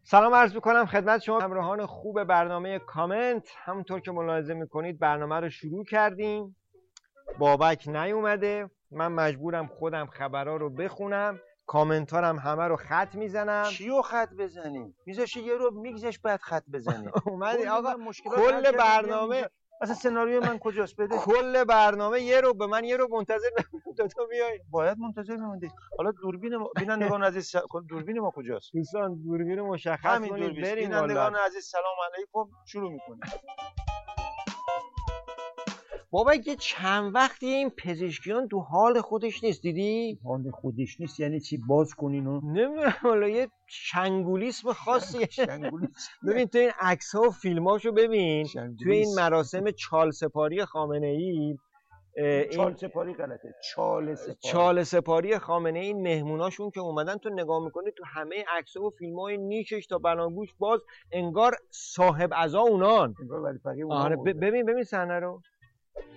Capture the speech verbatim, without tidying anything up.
سلام عرض میکنم خدمت شما همراهان خوب برنامه کامنت. همونطور که ملاحظه میکنید برنامه رو شروع کردیم. بابک نیومده، من مجبورم خودم خبرها رو بخونم، کامنت ها هم همه رو خط میزنم. چیو خط بزنیم؟ میذاشی یه رو میگذاش بعد خط بزنیم. اومدی آقا کل برنامه اصلا سناریوی من کجاست؟ بده کل برنامه یه رو به من یه رو منتظر تو تو بیای. باید منتظر بمونی. حالا دوربین ما... بینندگان عزیز س... دوربین ما کجاست؟ دوستان دوربین رو مشخص همین کنید دوربین. بریم. بینندگان عزیز سلام علیکم، شروع میکنیم. بابا یه چند وقتی این پزشکیان تو حال خودش نیست، دیدی؟ حال خودش نیست یعنی چی؟ باز کنین و نمیدونم والا یه شنگولیسم خاصیه. شنگولیسم. ببین تو این عکس ها و فیلماشو ببین، شنگولیسم. تو این مراسم چال سپاری خامنه ای، چال سپاری غلطه، چال سپاری چال سپاری خامنه ای، این مهموناشون که اومدن تو نگاه میکنی تو همه عکس ها و فیلم های نیشش تا بلانگوش باز انگار صاحب عزا اونان. انگار ولی فقیه اونان. آره ببین ببین صحنه رو.